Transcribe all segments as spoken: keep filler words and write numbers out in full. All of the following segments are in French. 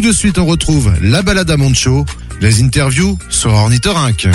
de suite, on retrouve la balade à Moncho, les interviews sur Ornithorynque.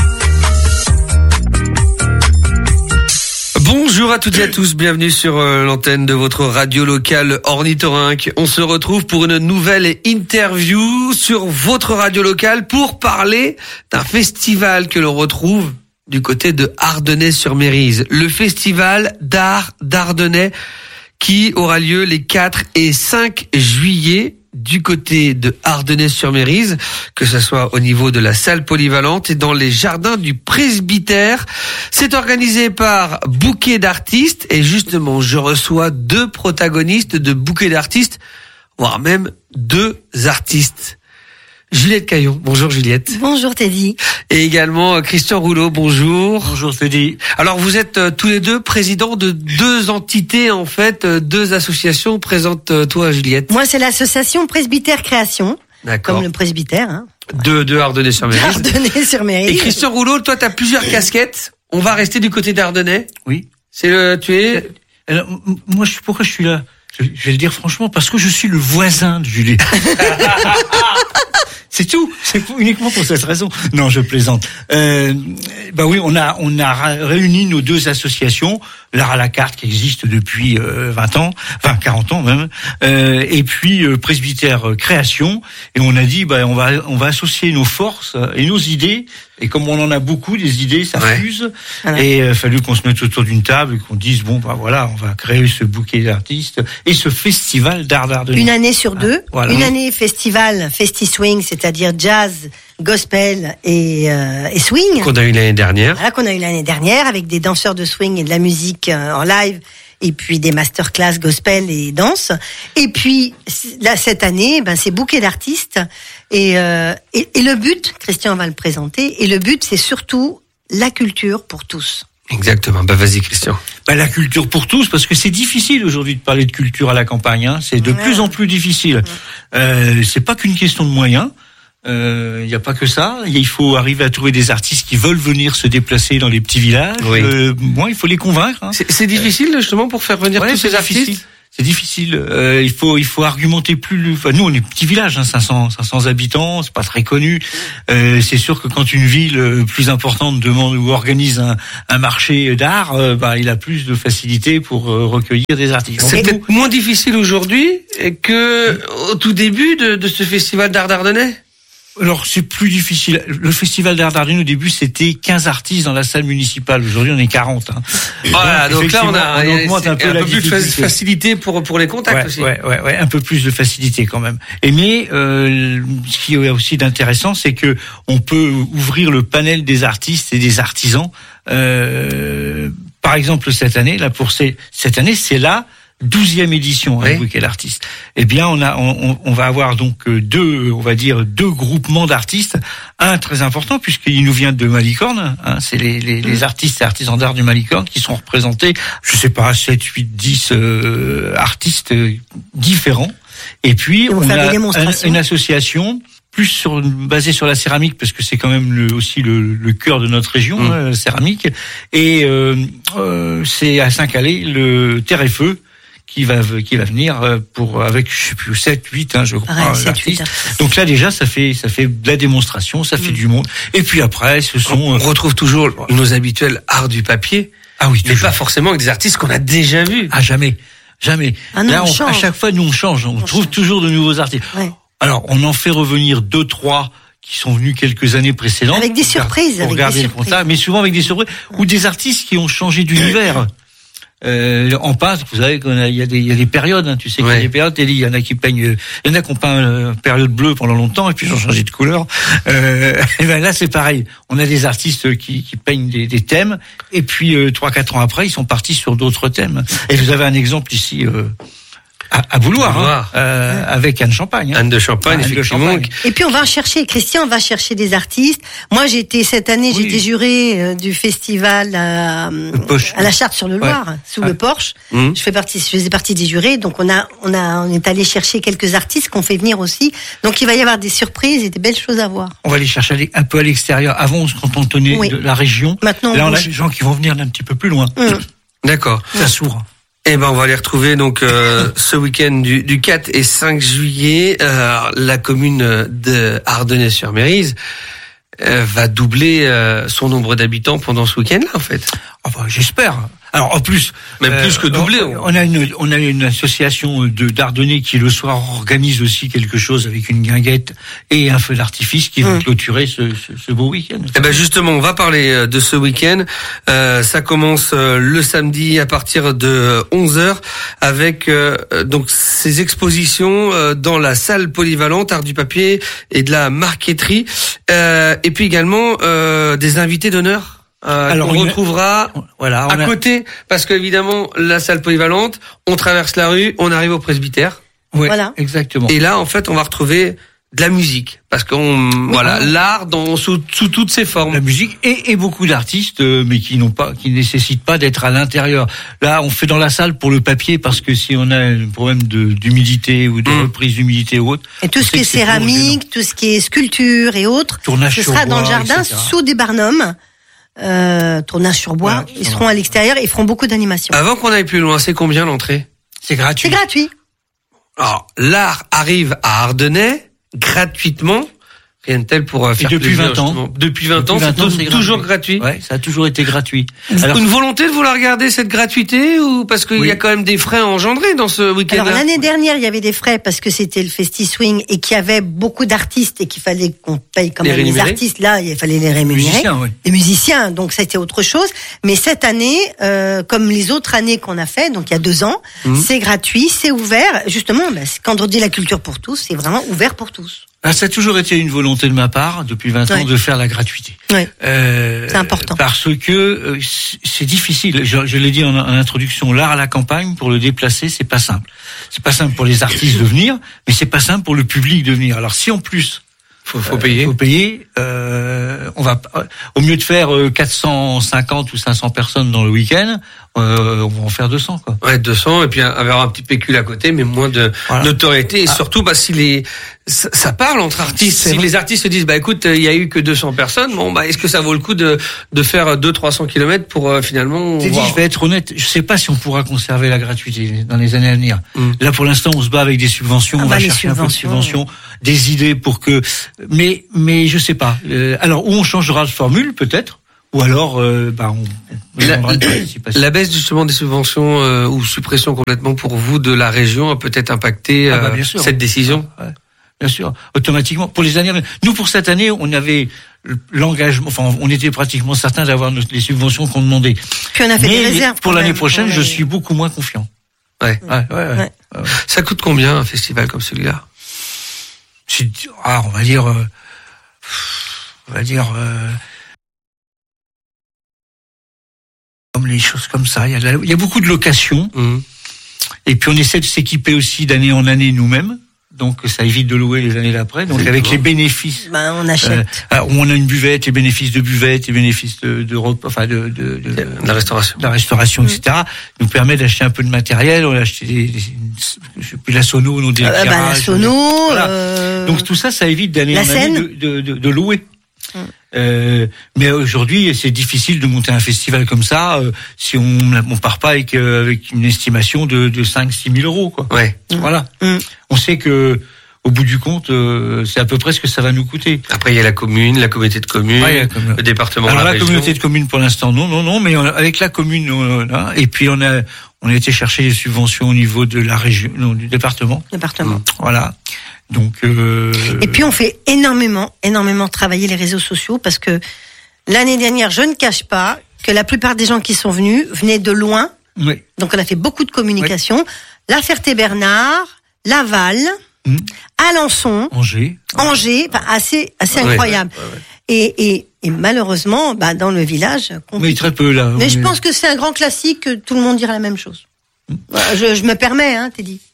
Bonjour à toutes et à tous, bienvenue sur euh, l'antenne de votre radio locale Ornithorynque. On se retrouve pour une nouvelle interview sur votre radio locale pour parler d'un festival que l'on retrouve du côté de Ardennais-sur-Mérise. Le festival d'art d'Ardennais qui aura lieu les quatre et cinq juillet du côté de Ardennais-sur-Mérise, que ce soit au niveau de la salle polyvalente et dans les jardins du presbytère. C'est organisé par Bouquet d'artistes et justement, je reçois deux protagonistes de Bouquet d'artistes, voire même deux artistes. Juliette Caillon. Bonjour Juliette. Bonjour Teddy. Et également Christian Rouleau. Bonjour. Bonjour Teddy. Alors vous êtes euh, tous les deux présidents de deux entités en fait, euh, deux associations. Présente-toi Juliette. Moi c'est l'association Presbytère Création. D'accord. Comme le presbytère. Hein. De, de Ardennais-sur-Mérise. Ardennais-sur-Mérise. Et Christian Rouleau, toi tu as plusieurs casquettes. On va rester du côté d'Ardennais. Oui. C'est euh, tu es. Alors, moi je pourquoi je suis là. Je, je vais le dire franchement parce que je suis le voisin de Julie. C'est tout, c'est uniquement pour cette raison. Non, je plaisante. Euh, bah oui, on a on a réuni nos deux associations, l'art à la carte qui existe depuis euh, vingt ans, enfin quarante ans même, euh, et puis euh, Presbytère Création, et on a dit bah on va on va associer nos forces et nos idées. Et comme on en a beaucoup, des idées, ça ouais. fuse. Voilà. Et il a fallu qu'on se mette autour d'une table et qu'on dise, bon, bah voilà, on va créer ce bouquet d'artistes et ce festival d'art d'Ardennais. Une année sur deux. Ah, voilà. Une année festival, festi-swing, c'est-à-dire jazz, gospel et, euh, et swing. Qu'on a eu l'année dernière. Voilà, qu'on a eu l'année dernière avec des danseurs de swing et de la musique euh, en live. Et puis des masterclass gospel et danse. Et puis là cette année, ben c'est bouquet d'artistes. Et, euh, et et le but, Christian va le présenter. Et le but, c'est surtout la culture pour tous. Exactement. Bah vas-y Christian. Bah la culture pour tous, parce que c'est difficile aujourd'hui de parler de culture à la campagne. Hein. C'est de ouais. plus en plus difficile. Ouais. Euh, c'est pas qu'une question de moyens. Il euh, n'y a pas que ça. Il faut arriver à trouver des artistes qui veulent venir se déplacer dans les petits villages. Oui. Euh, bon, il faut les convaincre. Hein. C'est, c'est difficile justement pour faire venir ouais, tous ces artistes. Difficile. C'est difficile. Euh, il faut il faut argumenter plus. Enfin, nous on est petit village, hein, cinq cents cinq cents habitants, c'est pas très connu. Euh, c'est sûr que quand une ville plus importante demande ou organise un, un marché d'art, euh, bah il a plus de facilité pour euh, recueillir des artistes. C'est peut-être moins difficile aujourd'hui que au tout début de, de ce festival d'art d'Ardennais. Alors c'est plus difficile. Le festival d'art d'Ardennais au début c'était quinze artistes dans la salle municipale. Aujourd'hui on est quarante. Hein. Voilà, donc, donc là on a on augmente un peu, un la peu plus de facilité pour pour les contacts ouais, aussi. Ouais, ouais, ouais, un peu plus de facilité quand même. Et mais euh, ce qui est aussi d'intéressant, c'est que on peut ouvrir le panel des artistes et des artisans. Euh, par exemple cette année, là pour ces, cette année c'est là. douzième édition, oui. Hein, bouquet d'artistes. Eh bien, on a, on, on va avoir donc deux, on va dire deux groupements d'artistes. Un très important puisqu'il nous vient de Malicorne. Hein, c'est les, les, les artistes et artisans d'art du Malicorne qui sont représentés. Je sais pas, sept, huit, dix euh, artistes différents. Et puis on, on a un, une association plus sur, basée sur la céramique parce que c'est quand même le, aussi le, le cœur de notre région, mmh. hein, la céramique. Et euh, euh, c'est à Saint-Calais le Terre et Feu. qui va qui va venir pour avec je sais plus sept huit hein, je crois ah ouais, l'artiste. Donc là déjà ça fait ça fait de la démonstration, ça mmh. fait du monde. Et puis après ce sont on, on retrouve toujours nos habituels arts du papier. Ah oui, mais pas forcément avec des artistes qu'on a déjà vus. Ah jamais. Jamais. Ah non, là on on, à chaque fois nous on change, on, on trouve change. toujours de nouveaux artistes. Ouais. Alors on en fait revenir deux trois qui sont venus quelques années précédentes avec des surprises pour avec garder des le contact, mais souvent avec des surprises ouais. ou des artistes qui ont changé d'univers. Euh, en passe, vous savez qu'il y a des, il y a des périodes, hein, tu sais qu'il ouais. y a des périodes, il y en a qui peignent, il y en a qui ont peint euh, période bleue pendant longtemps et puis ils ont changé de couleur. Euh, et ben là c'est pareil, on a des artistes qui, qui peignent des, des thèmes et puis euh, trois quatre ans après ils sont partis sur d'autres thèmes. Et vous avez un exemple ici. Euh, À, à Bouloir, hein, euh, avec Anne Champagne. Hein. Anne de Champagne, Anne effectivement. De Champagne. Et puis on va chercher, Christian va chercher des artistes. Moi j'ai été, cette année, oui. j'ai été juré euh, du festival à, à la Charte-sur-le-Loir, ouais. sous ah. le Porche. Mmh. Je fais partie, je faisais partie des jurés, donc on a, on a, on est allé chercher quelques artistes qu'on fait venir aussi. Donc il va y avoir des surprises et des belles choses à voir. On va les chercher un peu à l'extérieur. Avant on se contentait oui. de la région. Maintenant, là on, on a des gens qui vont venir d'un petit peu plus loin. Mmh. D'accord. Ça s'ouvre. Eh ben, on va les retrouver donc euh, ce week-end du, du quatre et cinq juillet. Euh, la commune de Ardennais-sur-Mérise euh, va doubler euh, son nombre d'habitants pendant ce week-end-là, en fait. Enfin, j'espère. Alors en plus, même euh, plus que doubler. On, on a une on a une association de d'Ardennais qui le soir organise aussi quelque chose avec une guinguette et un feu d'artifice qui vont mmh. clôturer ce, ce, ce beau week-end. Eh ben justement, on va parler de ce week-end. Euh, ça commence le samedi à partir de onze heures avec euh, donc ces expositions euh, dans la salle polyvalente art du papier et de la marqueterie euh, et puis également euh, des invités d'honneur. Euh, Alors, on retrouvera voilà, on à a... côté, parce qu'évidemment, la salle polyvalente, on traverse la rue, on arrive au presbytère. Oui, voilà. Exactement. Et là, en fait, on va retrouver de la musique, parce qu'on, oui, voilà, oui. l'art dans sous, sous toutes ses formes. La musique et, et beaucoup d'artistes, euh, mais qui n'ont pas, qui nécessitent pas d'être à l'intérieur. Là, on fait dans la salle pour le papier, parce que si on a un problème de d'humidité ou de mmh. reprise d'humidité ou autre. Et tout ce qui est céramique, tout ce qui est sculpture et autres, Tournage ce sera sur bois, dans le jardin, et cetera sous des barnums. Euh, tournage sur bois, ouais, ils seront à l'extérieur et ils feront beaucoup d'animations. Avant qu'on aille plus loin, c'est combien l'entrée ? C'est gratuit. C'est gratuit. Alors, l'art arrive à Ardennais gratuitement. Rien de tel pour faire et depuis plaisir, vingt ans. Depuis vingt depuis ans, vingt c'est, ans, c'est toujours gratuit. gratuit. Ouais, ça a toujours été gratuit. Alors, une volonté de vouloir garder cette gratuité ou parce qu'il oui. y a quand même des frais engendrés dans ce week-end-là ? Alors l'année dernière, il y avait des frais parce que c'était le Festi Swing et qu'il y avait beaucoup d'artistes et qu'il fallait qu'on paye quand les même rémunérer. Les artistes. Là, il fallait les rémunérer. Musiciens, oui. Les musiciens, donc c'était autre chose. Mais cette année, euh, comme les autres années qu'on a fait, donc il y a deux ans, mmh. c'est gratuit, c'est ouvert. Justement, bah, quand on dit la culture pour tous, c'est vraiment ouvert pour tous. Ah, ça a toujours été une volonté de ma part, depuis vingt ans, ouais. de faire la gratuité. Ouais. Euh, c'est important. Parce que euh, c'est difficile. Je, je l'ai dit en, en introduction, l'art à la campagne, pour le déplacer, c'est pas simple. C'est pas simple pour les artistes de venir, mais c'est pas simple pour le public de venir. Alors si en plus faut, faut payer, euh, faut payer, euh, on va euh, au mieux de faire euh, quatre cent cinquante ou cinq cents personnes dans le week-end. Euh, on va en faire deux cents, quoi. Ouais, deux cents, et puis avoir un petit pécule à côté, mais moins de voilà. notoriété, et ah. surtout, bah, si les, ça, ça parle entre artistes. C'est si vrai. Les artistes se disent, bah, écoute, il y a eu que deux cents personnes, bon, bah, est-ce que ça vaut le coup de, de faire deux, trois cents kilomètres pour, euh, finalement, T'es dit, je vais être honnête, je sais pas si on pourra conserver la gratuité dans les années à venir. Mm. Là, pour l'instant, on se bat avec des subventions, ah, on bah, va chercher un peu de subventions, des idées pour que, mais, mais je sais pas. Euh, alors, où on changera de formule, peut-être. Ou alors, euh, bah, on, on la, la baisse justement des subventions euh, ou suppression complètement pour vous de la région a peut-être impacté euh, ah bah bien sûr. cette décision. Ouais, bien sûr, automatiquement. Pour les années, nous pour cette année, on avait l'engagement, enfin, on était pratiquement certain d'avoir nos, les subventions qu'on demandait. Puis on a fait Mais des réserves. Pour l'année même, prochaine, les... je suis beaucoup moins confiant. Ouais. Ouais, ouais, ouais. ouais. ouais. Ça coûte combien un festival comme celui-là ? C'est, ah, on va dire, euh, on va dire. Euh, Comme les choses comme ça, il y a, il y a beaucoup de locations, mmh. et puis on essaie de s'équiper aussi d'année en année nous-mêmes, donc ça évite de louer les années d'après. Donc avec les bénéfices, ben, on achète. Euh, on a une buvette, les bénéfices de buvette, les bénéfices de, de enfin de, de, de, de la restauration, de la restauration, mmh. et cetera. Nous permet d'acheter un peu de matériel. On a acheté des, des je sais plus la sono, nos des euh, ben, la sono. Voilà. Euh... Donc tout ça, ça évite d'année en scène. année de, de, de, de louer. Mmh. Euh, mais aujourd'hui, c'est difficile de monter un festival comme ça euh, si on on part pas avec euh, avec une estimation de de cinq six mille euros, quoi. Ouais. Voilà. Mmh. On sait que au bout du compte, euh, c'est à peu près ce que ça va nous coûter. Après, il y a la commune, la communauté de communes, ouais, commun... le département. Alors la, la région. communauté de communes pour l'instant, non, non, non, mais on, avec la commune, on, là, et puis on a on a été chercher des subventions au niveau de la région, non, du département. Département. Mmh. Voilà. Donc. Euh... Et puis on fait énormément, énormément travailler les réseaux sociaux parce que l'année dernière, je ne cache pas que la plupart des gens qui sont venus venaient de loin. Oui. Donc on a fait beaucoup de communication. Oui. La Ferté-Bernard, Laval, mmh. Alençon, Angers, Angers, enfin, assez, assez ouais, incroyable. Ouais, ouais. Et, et, et malheureusement, bah, dans le village, oui, très peu là. Mais je pense que c'est un grand classique que tout le monde dira la même chose. Mmh. Je, je me permets, hein, t'es dit.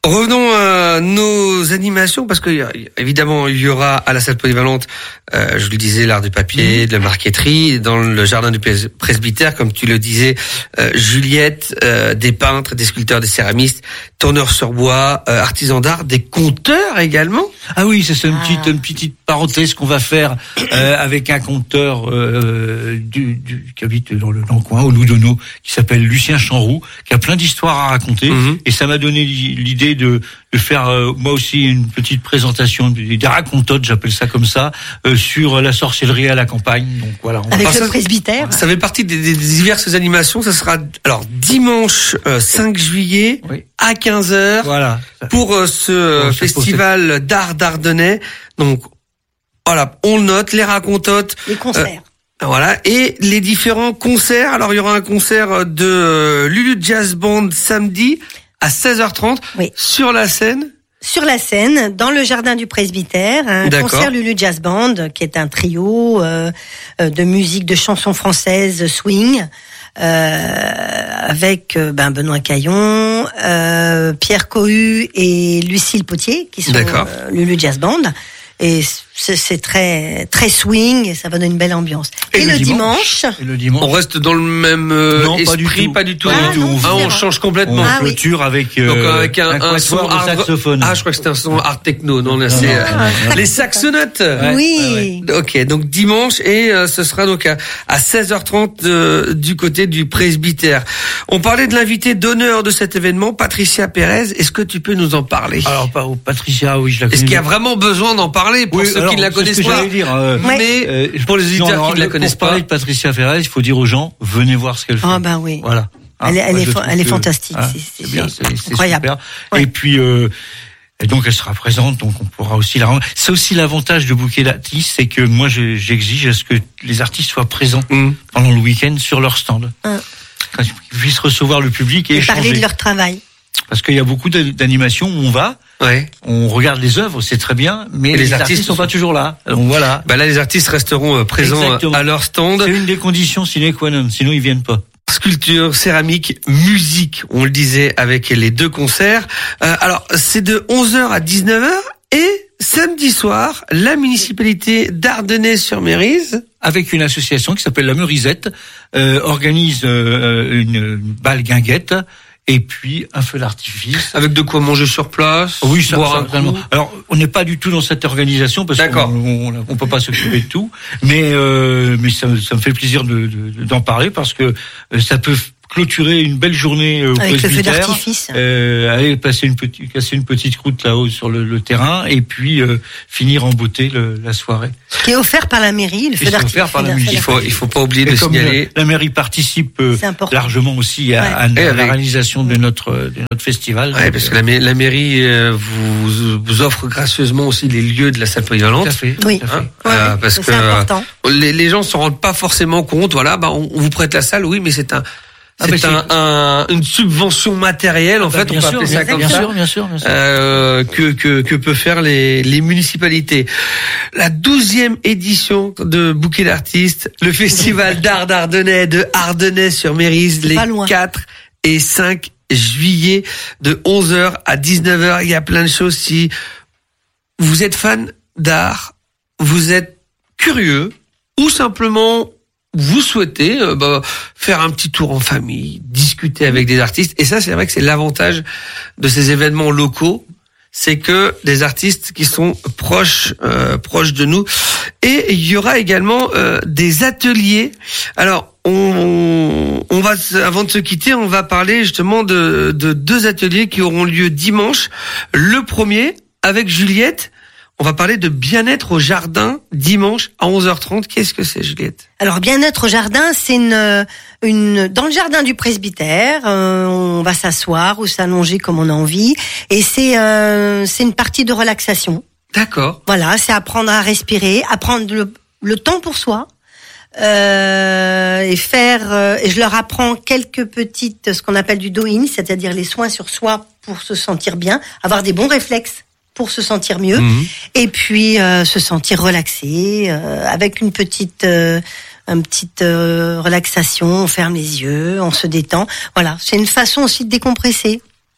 Revenons à nos animations, parce que évidemment il y aura à la salle polyvalente, euh, je le disais, l'art du papier, mmh. de la marqueterie, dans le jardin du presbytère, comme tu le disais, euh, Juliette, euh, des peintres, des sculpteurs, des céramistes, tourneurs sur bois, euh, artisans d'art, des conteurs également. Ah oui, c'est une petite, une petite parenthèse qu'on va faire euh, avec un conteur euh, du, du, qui habite dans le, dans le coin, au Loudonneau, qui s'appelle Lucien Chanroux, qui a plein d'histoires à raconter, mmh. et ça m'a donné l'idée de, de faire euh, moi aussi une petite présentation, des racontotes, j'appelle ça comme ça, euh, sur la sorcellerie à la campagne. Donc voilà. On avec va... le ça, presbytère. Ça fait partie des, des diverses animations. Ça sera alors dimanche euh, cinq juillet oui. à quinze heures voilà. pour euh, ce bon, festival cette... d'art d'Ardennais. Donc voilà, on le note, les racontotes, les concerts. Euh, Voilà, et les différents concerts. Alors, il y aura un concert de euh, Lulu Jazz Band samedi à seize heures trente oui. sur la scène. Sur la scène, dans le jardin du presbytère, un D'accord. concert Lulu Jazz Band, qui est un trio euh, de musique, de chansons françaises swing, euh, avec euh, ben, Benoît Caillon, euh, Pierre Cohu et Lucille Potier, qui sont euh, Lulu Jazz Band. Et c'est, c'est très très swing et ça va donner une belle ambiance. Et, et, le, dimanche, dimanche, et le dimanche, on reste dans le même euh, non, esprit, pas du tout. Pas du tout. Ah, du tout. Non, ah, on change complètement. On ah, clôture oui. avec, euh, donc avec un, un, un son de saxophone. Ah, je crois que c'était un son art techno. Non, là, c'est ah, les saxonotes. Ouais. Oui. Ouais, ouais. Ok, donc dimanche et euh, ce sera donc à, à seize heures trente euh, du côté du presbytère. On parlait de l'invité d'honneur de cet événement, Patricia Pérez. Est-ce que tu peux nous en parler? Alors, pas Patricia, oui, je la connais. Est-ce qu'il y a vraiment besoin d'en parler pour oui, ceux alors, qui ne la connaissent que pas? Dire, euh, mais euh, pour les auditeurs non, qui ne la connaissent pour pas. Pour parler de Patricia Pérez, il faut dire aux gens, venez voir ce qu'elle fait. Ah ben oui. Voilà. Ah, elle, elle, est, elle est fantastique. Ah, c'est, c'est, bien, c'est, c'est incroyable. Super. Ouais. Et puis, euh, et donc elle sera présente, donc on pourra aussi la rendre. C'est aussi l'avantage de Bouquet d'artistes, c'est que moi je, j'exige à ce que les artistes soient présents mmh. pendant le week-end sur leur stand, mmh. qu'ils puissent recevoir le public et, et échanger. Parler de leur travail. Parce qu'il y a beaucoup d'animations où on va, ouais. on regarde les œuvres, c'est très bien, mais les, les artistes, artistes sont pas toujours là. Donc voilà. Bah là, les artistes resteront présents Exactement. à leur stand. C'est une des conditions sine qua non, sinon ils viennent pas. Sculpture, céramique, musique, on le disait avec les deux concerts. Euh, alors, c'est de onze heures à dix-neuf heures et samedi soir, la municipalité d'Ardennais-sur-Mérise, avec une association qui s'appelle la Meurisette, euh, organise euh, une, une balle guinguette. Et puis un feu d'artifice. Avec de quoi manger sur place. Oui, ça, boire ça, un coup. Alors, on n'est pas du tout dans cette organisation parce D'accord. qu'on on, on peut pas s'occuper de tout. Mais euh, mais ça, ça me fait plaisir de, de, d'en parler parce que ça peut clôturer une belle journée au avec presbytère. Le feu d'artifice. Euh, aller passer une petite, casser une petite croûte là-haut sur le, le terrain et puis euh, finir en beauté le, la soirée. Qui est offert par la mairie, le feu d'artifice. Offert par la mairie. Il faut, il faut pas oublier et de signaler. La, la mairie participe euh, largement aussi à, ouais. à, à, à la réalisation de notre de notre festival. Ouais, parce que la, la mairie euh, vous, vous offre gracieusement aussi les lieux de la salle polyvalente. Tout à fait. Oui. Hein, ouais, euh, parce c'est que important. Euh, les, les gens se rendent pas forcément compte. Voilà, bah on, on vous prête la salle, oui, mais c'est un C'est, ah ben un, un, une subvention matérielle, en ah fait, ben on peut sûr, appeler ça comme bien ça, sûr, bien sûr, bien sûr. Euh, que, que, que peut faire les, les municipalités. La douzième édition de Bouquet d'artistes, le festival d'art d'Ardennais de Ardennais-sur-Mérise, les quatre et cinq juillet, de onze heures à dix-neuf heures. Il y a plein de choses. Si vous êtes fan d'art, vous êtes curieux, ou simplement vous souhaitez euh, bah, faire un petit tour en famille, discuter avec des artistes. Et ça, c'est vrai que c'est l'avantage de ces événements locaux, c'est que des artistes qui sont proches euh, proches de nous. Et il y aura également euh, des ateliers. Alors, on, on va, avant de se quitter, on va parler justement de, de deux ateliers qui auront lieu dimanche. Le premier, avec Juliette, on va parler de bien-être au jardin dimanche à onze heures trente. Qu'est-ce que c'est, Juliette? Alors, bien-être au jardin, c'est une, une dans le jardin du presbytère. Euh, on va s'asseoir ou s'allonger comme on a envie, et c'est euh, c'est une partie de relaxation. D'accord. Voilà, c'est apprendre à respirer, apprendre le, le temps pour soi. Euh, et faire euh, et je leur apprends quelques petites, ce qu'on appelle du do-in, c'est-à-dire les soins sur soi pour se sentir bien, avoir des bons réflexes pour se sentir mieux, mmh. et puis euh, se sentir relaxé euh, avec une petite euh, une petite euh, relaxation. On ferme les yeux, on se détend. Voilà, c'est une façon aussi de décompresser.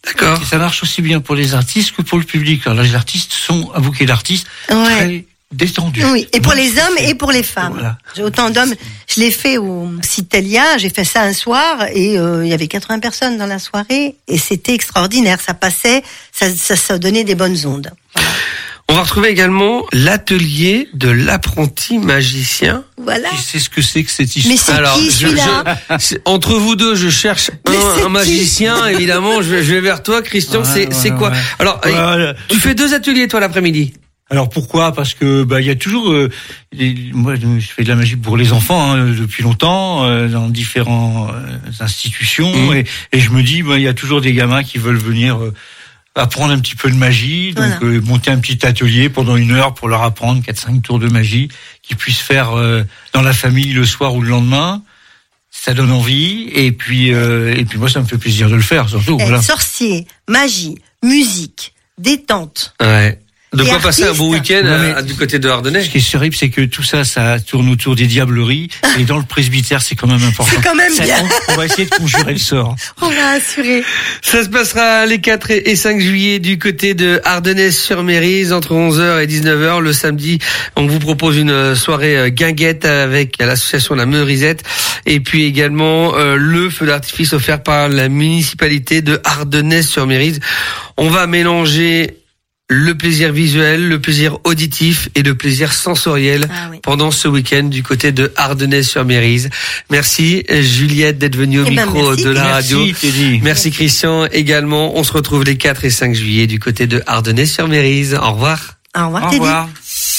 D'accord. Et ça marche aussi bien pour les artistes que pour le public. Alors là, les artistes sont un bouquet d'artistes ouais. très détendus. Oui, et pour Donc, les hommes et pour les femmes. Voilà. J'ai autant d'hommes. Je l'ai fait au Citelia, j'ai fait ça un soir et euh, il y avait quatre-vingts personnes dans la soirée et c'était extraordinaire. Ça passait, ça, ça, ça donnait des bonnes ondes. Voilà. On va retrouver également l'atelier de l'apprenti magicien. Voilà. Tu sais ce que c'est que cette histoire? Mais c'est Alors, qui celui-là je, je, Entre vous deux, je cherche un, un magicien. Évidemment, je vais, je vais vers toi, Christian. Ouais, c'est, ouais, c'est quoi ouais. Alors, ouais. tu fais deux ateliers toi l'après-midi. Alors pourquoi? Parce que bah il y a toujours euh, les, moi je fais de la magie pour les enfants hein, depuis longtemps euh, dans différentes euh, institutions mmh. et, et je me dis bah il y a toujours des gamins qui veulent venir euh, apprendre un petit peu de magie, donc voilà. euh, monter un petit atelier pendant une heure pour leur apprendre quatre cinq tours de magie qu'ils puissent faire euh, dans la famille le soir ou le lendemain. Ça donne envie et puis euh, et puis moi ça me fait plaisir de le faire surtout. Eh, voilà. Sorcier, magie, musique, détente. Ouais. De quoi passer un bon week-end non, à, du côté de Ardennais. Ce qui est terrible, c'est que tout ça, ça tourne autour des diableries. Et dans le presbytère, c'est quand même important. C'est quand même ça, bien. On, on va essayer de conjurer le sort. On va assurer. Ça se passera les quatre et cinq juillet du côté de Ardennais-sur-Mérise entre onze heures et dix-neuf heures. Le samedi, on vous propose une soirée guinguette avec l'association La Meurisette. Et puis également euh, le feu d'artifice offert par la municipalité de Ardennais-sur-Mérise. On va mélanger le plaisir visuel, le plaisir auditif et le plaisir sensoriel ah oui. pendant ce week-end du côté de Ardennais-sur-Mérise. Merci Juliette d'être venue au eh micro ben de la merci, radio. Merci, merci Christian également. On se retrouve les quatre et cinq juillet du côté de Ardennais-sur-Mérise. Au revoir. Au revoir. Au revoir.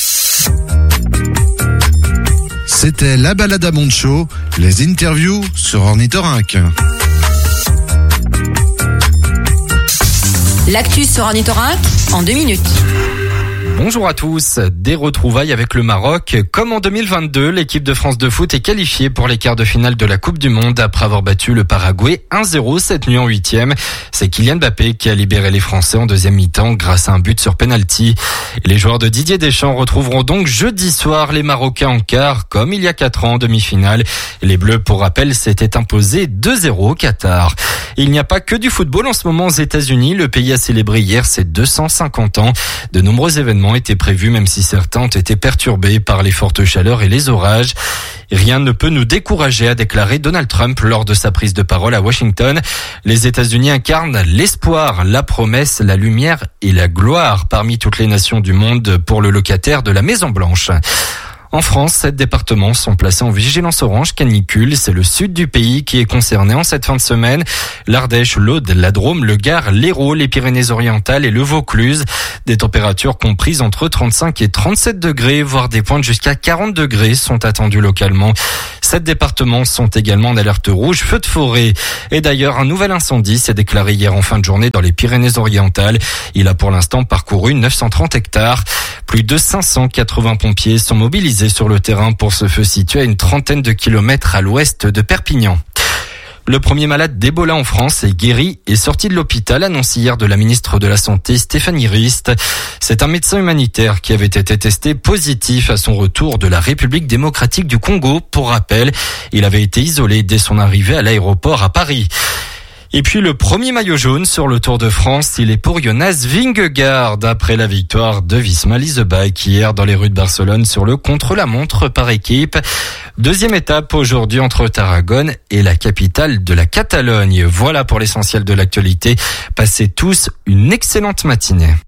C'était la balade à Moncho, les interviews sur Ornithorynque. L'actu sur Ornithorynque en deux minutes. Bonjour à tous. Des retrouvailles avec le Maroc. Comme en deux mille vingt-deux, l'équipe de France de foot est qualifiée pour les quarts de finale de la Coupe du Monde après avoir battu le Paraguay un zéro cette nuit en huitième. C'est Kylian Mbappé qui a libéré les Français en deuxième mi-temps grâce à un but sur penalty. Les joueurs de Didier Deschamps retrouveront donc jeudi soir les Marocains en quart, comme il y a quatre ans en demi-finale. Les Bleus, pour rappel, s'étaient imposés deux zéro au Qatar. Il n'y a pas que du football en ce moment aux États-Unis. Le pays a célébré hier ses deux cent cinquante ans. De nombreux événements étaient prévus, même si certains ont été perturbés par les fortes chaleurs et les orages. Rien ne peut nous décourager, a déclaré Donald Trump lors de sa prise de parole à Washington. Les États-Unis incarnent l'espoir, la promesse, la lumière et la gloire parmi toutes les nations du monde pour le locataire de la Maison-Blanche. En France, sept départements sont placés en vigilance orange canicule. C'est le sud du pays qui est concerné en cette fin de semaine. L'Ardèche, l'Aude, la Drôme, le Gard, l'Hérault, les Pyrénées-Orientales et le Vaucluse. Des températures comprises entre trente-cinq et trente-sept degrés, voire des pointes jusqu'à quarante degrés sont attendues localement. Sept départements sont également en alerte rouge, feu de forêt. Et d'ailleurs, un nouvel incendie s'est déclaré hier en fin de journée dans les Pyrénées-Orientales. Il a pour l'instant parcouru neuf cent trente hectares. Plus de cinq cent quatre-vingts pompiers sont mobilisés sur le terrain pour ce feu situé à une trentaine de kilomètres à l'ouest de Perpignan. Le premier malade d'Ebola en France est guéri et sorti de l'hôpital, annonce hier de la ministre de la Santé Stéphanie Rist. C'est un médecin humanitaire qui avait été testé positif à son retour de la République démocratique du Congo. Pour rappel, il avait été isolé dès son arrivée à l'aéroport à Paris. Et puis le premier maillot jaune sur le Tour de France, il est pour Jonas Vingegaard après la victoire de Visma Leasebike hier dans les rues de Barcelone sur le contre-la-montre par équipe. Deuxième étape aujourd'hui entre Tarragone et la capitale de la Catalogne. Voilà pour l'essentiel de l'actualité. Passez tous une excellente matinée.